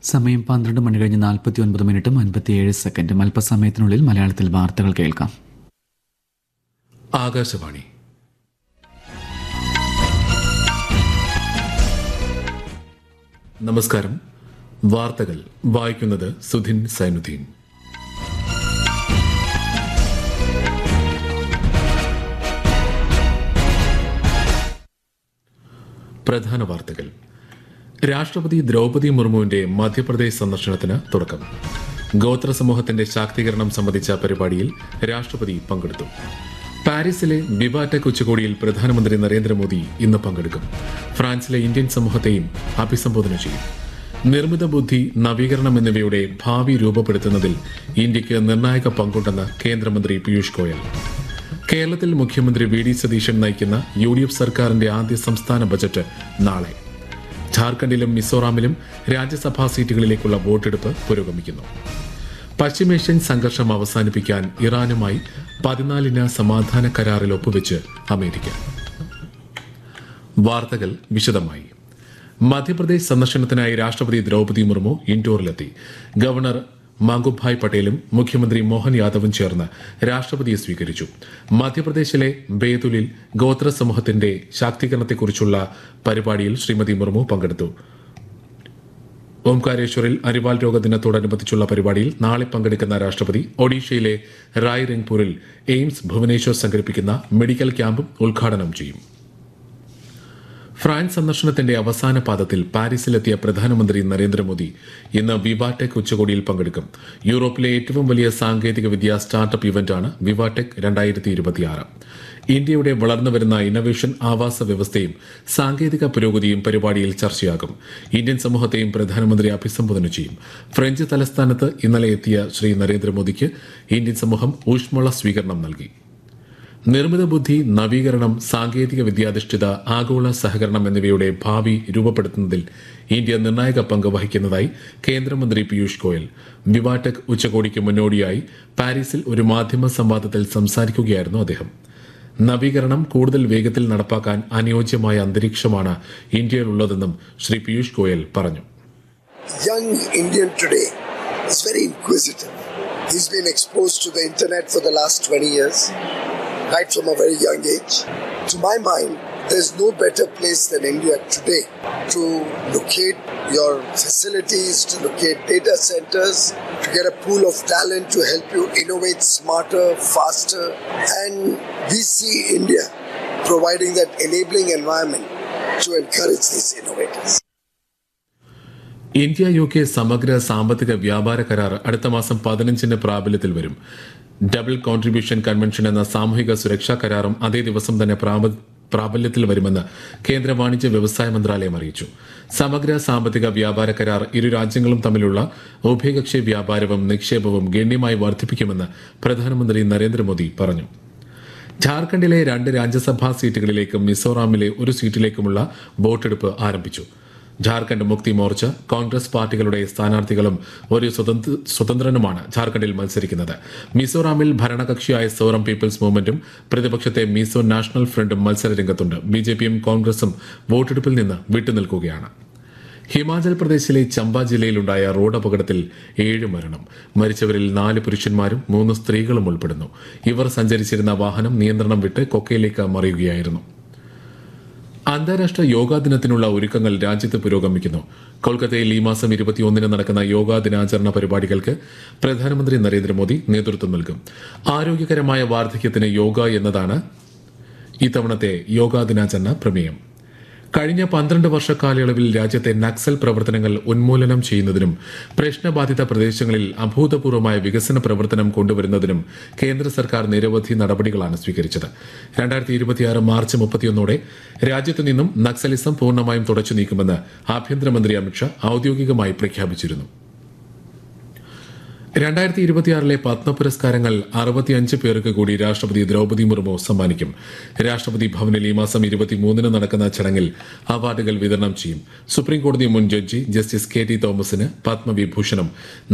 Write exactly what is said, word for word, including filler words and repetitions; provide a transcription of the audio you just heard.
സമയം പന്ത്രണ്ട് മണി കഴിഞ്ഞ് നാൽപ്പത്തി ഒൻപത് മിനിറ്റും അൻപത്തിയേഴ് സെക്കൻഡും. അല്പസമയത്തിനുള്ളിൽ മലയാളത്തിൽ വാർത്തകൾ കേൾക്കാം. ആകാശവാണി. നമസ്കാരം. വാർത്തകൾ വായിക്കുന്നത് സുധിൻ സൈനുദ്ദീൻ. പ്രധാന വാർത്തകൾ. രാഷ്ട്രപതി ദ്രൗപദി മുർമുവിന്റെ മധ്യപ്രദേശ് സന്ദർശനത്തിന് തുടക്കം. ഗോത്ര സമൂഹത്തിന്റെ ശാക്തീകരണം സംബന്ധിച്ച പരിപാടിയിൽ രാഷ്ട്രപതി പങ്കെടുത്തു. പാരീസിലെ വിവാടെക് ഉച്ചകോടിയിൽ പ്രധാനമന്ത്രി നരേന്ദ്രമോദി ഇന്ന് പങ്കെടുക്കും. ഫ്രാൻസിലെ ഇന്ത്യൻ സമൂഹത്തെയും അഭിസംബോധന ചെയ്യും. നിർമ്മിത ബുദ്ധി, നവീകരണം എന്നിവയുടെ ഭാവി രൂപപ്പെടുത്തുന്നതിൽ ഇന്ത്യയ്ക്ക് നിർണായക പങ്കുണ്ടെന്ന് കേന്ദ്രമന്ത്രി പീയൂഷ് ഗോയൽ. കേരളത്തിൽ മുഖ്യമന്ത്രി വി ഡി സതീശൻ നയിക്കുന്ന യു ഡി എഫ് സർക്കാരിന്റെ ആദ്യ സംസ്ഥാന ബജറ്റ് നാളെ. ഝാർഖണ്ഡിലും മിസോറാമിലും രാജ്യസഭാ സീറ്റുകളിലേക്കുള്ള വോട്ടെടുപ്പ് പുരോഗമിക്കുന്നു. പശ്ചിമേഷ്യൻ സംഘർഷം അവസാനിപ്പിക്കാൻ ഇറാനുമായി പതിനാലിന് സമാധാന കരാറിൽ ഒപ്പുവെച്ച് അമേരിക്ക. വാർത്തകൾ വിശദമായി. മധ്യപ്രദേശ് സന്ദർശനത്തിനായി രാഷ്ട്രപതി ദ്രൗപദി മുർമു ഇൻഡോറിലെത്തി. ഗവർണർ മാംഗുഭായ് പട്ടേലും മുഖ്യമന്ത്രി മോഹൻ യാദവും ചേർന്ന് രാഷ്ട്രപതിയെ സ്വീകരിച്ചു. മധ്യപ്രദേശിലെ ബേതുലിൽ ഗോത്ര സമൂഹത്തിന്റെ ശാക്തീകരണത്തെക്കുറിച്ചുള്ള പരിപാടിയിൽ ശ്രീമതി മുർമു പങ്കെടുത്തു. ഓംകാരേശ്വറിൽ അരിവാൾ രോഗ ദിനത്തോടനുബന്ധിച്ചുള്ള പരിപാടിയിൽ നാളെ പങ്കെടുക്കുന്ന രാഷ്ട്രപതി ഒഡീഷയിലെ റായ്രംഗ്പൂരിൽ എയിംസ് ഭുവനേശ്വർ സംഘടിപ്പിക്കുന്ന മെഡിക്കൽ ക്യാമ്പും ഉദ്ഘാടനം ചെയ്യും. ഫ്രാൻസ് സന്ദർശനത്തിന്റെ അവസാന പാദത്തിൽ പാരീസിലെത്തിയ പ്രധാനമന്ത്രി നരേന്ദ്രമോദി ഇന്ന് വിവാടെക് ഉച്ചകോടിയിൽ പങ്കെടുക്കും. യൂറോപ്പിലെ ഏറ്റവും വലിയ സാങ്കേതിക വിദ്യാ സ്റ്റാർട്ടപ്പ് ഇവന്റാണ് വിവാടെക് രണ്ടായിരത്തി ഇരുപത്തിയാറ്. ഇന്ത്യയുടെ വളർന്നുവരുന്ന ഇന്നൊവേഷൻ ആവാസ വ്യവസ്ഥയും സാങ്കേതിക പുരോഗതിയും പരിപാടിയിൽ ചർച്ചയാകും. ഇന്ത്യൻ സമൂഹത്തെയും പ്രധാനമന്ത്രി അഭിസംബോധന ചെയ്യും. ഫ്രഞ്ച് തലസ്ഥാനത്ത് ഇന്നലെ എത്തിയ ശ്രീ നരേന്ദ്രമോദിക്ക് ഇന്ത്യൻ സമൂഹം ഊഷ്മള സ്വീകരണം നൽകി. നിർമ്മിത ബുദ്ധി, നവീകരണം, സാങ്കേതിക വിദ്യാധിഷ്ഠിത ആഗോള സഹകരണം എന്നിവയുടെ ഭാവി രൂപപ്പെടുത്തുന്നതിൽ ഇന്ത്യ നിർണായക പങ്ക് വഹിക്കുന്നതായി കേന്ദ്രമന്ത്രി പീയൂഷ് ഗോയൽ. വിവാടെക് ഉച്ചകോടിക്ക് മുന്നോടിയായി പാരീസിൽ ഒരു മാധ്യമ സംവാദത്തിൽ സംസാരിക്കുകയായിരുന്നു അദ്ദേഹം. നവീകരണം കൂടുതൽ വേഗത്തിൽ നടപ്പാക്കാൻ അനുയോജ്യമായ അന്തരീക്ഷമാണ് ഇന്ത്യയിലുള്ളതെന്നും ശ്രീ പീയൂഷ് ഗോയൽ പറഞ്ഞു. Young Indian today is very inquisitive. He's been exposed to the internet for the last twenty years. Right from a very young age. To my mind, there's no better place than India today to locate your facilities, to locate data centers, to get a pool of talent to help you innovate smarter, faster. And we see India providing that enabling environment to encourage these innovators. India U K സമഗ്ര സാമ്പത്തിക വ്യാപാര കരാർ അടുത്ത മാസം പതിനഞ്ചിന് പ്രാബല്യത്തിൽ വരും. Double contribution convention എന്ന സാമൂഹിക സുരക്ഷാ കരാറും അതേ ദിവസം തന്നെ പ്രാബല്യത്തിൽ വരുമെന്ന് കേന്ദ്ര വാണിജ്യ വ്യവസായ മന്ത്രാലയം അറിയിച്ചു. സമഗ്ര സാമ്പത്തിക വ്യാപാര കരാർ ഇരു രാജ്യങ്ങളും തമ്മിലുള്ള ഉഭയകക്ഷി വ്യാപാരവും നിക്ഷേപവും ഗണ്യമായി വർദ്ധിപ്പിക്കുമെന്ന് പ്രധാനമന്ത്രി നരേന്ദ്രമോദി പറഞ്ഞു. ഝാർഖണ്ഡിലെ രണ്ട് രാജ്യസഭാ സീറ്റുകളിലേക്കും മിസോറാമിലെ ഒരു സീറ്റിലേക്കുമുള്ള വോട്ടെടുപ്പ് ആരംഭിച്ചു. ഝാർഖണ്ഡ് മുക്തി മോർച്ച, കോൺഗ്രസ് പാർട്ടികളുടെ സ്ഥാനാർത്ഥികളും ഒരു സ്വതന്ത്രനുമാണ് ഝാർഖണ്ഡിൽ മത്സരിക്കുന്നത്. മിസോറാമിൽ ഭരണകക്ഷിയായ സോറം പീപ്പിൾസ് മൂവ്മെന്റും പ്രതിപക്ഷത്തെ മിസോ നാഷണൽ ഫ്രണ്ടും മത്സരരംഗത്തുണ്ട്. ബി ജെ പിയും കോൺഗ്രസും വോട്ടെടുപ്പിൽ നിന്ന് വിട്ടുനിൽക്കുകയാണ്. ഹിമാചൽ പ്രദേശിലെ ചമ്പ ജില്ലയിലുണ്ടായ റോഡ് അപകടത്തിൽ ഏഴ് മരണം. മരിച്ചവരിൽ നാല് പുരുഷന്മാരും മൂന്ന് സ്ത്രീകളും ഉൾപ്പെടുന്നു. ഇവർ സഞ്ചരിച്ചിരുന്ന വാഹനം നിയന്ത്രണം വിട്ട് കൊക്കയിലേക്ക് മറിയുകയായിരുന്നു. അന്താരാഷ്ട്ര യോഗാ ദിനത്തിനുള്ള ഒരുക്കങ്ങൾ രാജ്യത്ത് പുരോഗമിക്കുന്നു. കൊൽക്കത്തയിൽ ഈ മാസം ഇരുപത്തിയൊന്നിന് നടക്കുന്ന യോഗാ ദിനാചരണ പരിപാടികൾക്ക് പ്രധാനമന്ത്രി നരേന്ദ്രമോദി നേതൃത്വം നൽകും. ആരോഗ്യകരമായ വാർദ്ധക്യത്തിന് യോഗ എന്നതാണ് ഇത്തവണത്തെ യോഗാ ദിനാചരണ പ്രമേയം. കഴിഞ്ഞ പന്ത്രണ്ട് വർഷ കാലയളവിൽ രാജ്യത്തെ നക്സൽ പ്രവർത്തനങ്ങൾ ഉന്മൂലനം ചെയ്യുന്നതിനും പ്രശ്നബാധിത പ്രദേശങ്ങളിൽ അഭൂതപൂർവമായ വികസന പ്രവർത്തനം കൊണ്ടുവരുന്നതിനും കേന്ദ്ര സർക്കാർ നിരവധി നടപടികളാണ് സ്വീകരിച്ചത്. രണ്ടായിരത്തി ഇരുപത്തിയാറ് മാർച്ച് മുപ്പത്തിയൊന്നോടെ രാജ്യത്തു നിന്നും നക്സലിസം പൂർണ്ണമായും തുടച്ചു നീക്കുമെന്ന് ആഭ്യന്തരമന്ത്രി അമിത്ഷാ ഔദ്യോഗികമായി പ്രഖ്യാപിച്ചിരുന്നു. രണ്ടായിരത്തി ഇരുപത്തിയാറിലെ പത്മ പുരസ്കാരങ്ങൾ അറുപത്തിയഞ്ച് പേർക്ക് കൂടി രാഷ്ട്രപതി ദ്രൗപദി മുർമു സമ്മാനിക്കും. രാഷ്ട്രപതി ഭവനിൽ ഈ മാസം ഇരുപത്തിമൂന്നിന് നടക്കുന്ന ചടങ്ങിൽ അവാർഡുകൾ വിതരണം ചെയ്യും. സുപ്രീംകോടതി മുൻ ജഡ്ജി ജസ്റ്റിസ് കെ ടി തോമസിന് പത്മവിഭൂഷണം,